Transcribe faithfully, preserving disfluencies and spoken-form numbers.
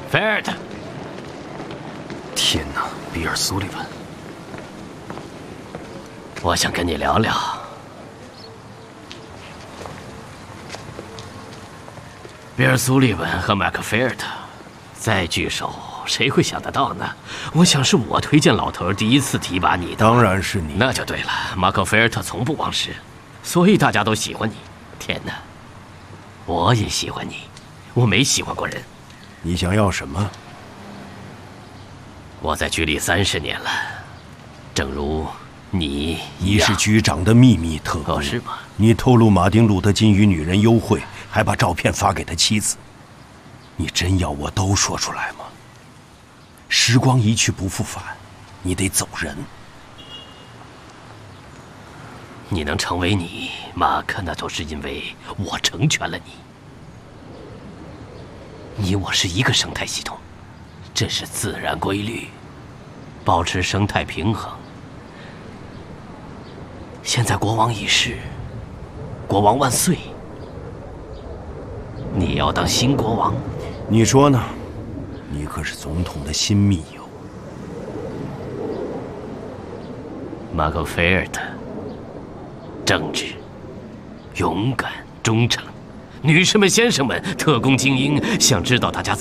菲尔特。 天哪，比尔·苏利文， 我想跟你聊聊。比尔·苏利文和马克·菲尔特再聚首，谁会想得到呢？我想是我推荐老头第一次提拔你的。 当然是你。 那就对了，马克·菲尔特从不忘事，所以大家都喜欢你。天哪，我也喜欢你，我没喜欢过人。 你想要什么？ 我在局里三十年了，正如你一你样。 是局长的秘密特工。 哦，是吗？ 你透露马丁·路德·金与女人幽会，还把照片发给他妻子。你真要我都说出来吗？时光一去不复返，你得走人。 你能成为你，马克，那都是因为我成全了你。你我是一个生态系统，这是自然规律，保持生态平衡。现在国王已逝，国王万岁！你要当新国王？ 你说呢？你可是总统的新密友。 马克·菲尔特，正直、勇敢、忠诚。女士们、先生们，特工精英，想知道大家